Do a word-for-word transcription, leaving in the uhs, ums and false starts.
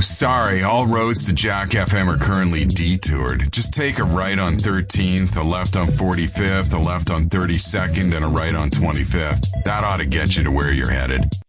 sorry. All roads to Jack F M are currently detoured. Just take a right on thirteenth, a left on forty-fifth, a left on thirty-second, and a right on twenty-fifth. That ought to get you to where you're headed.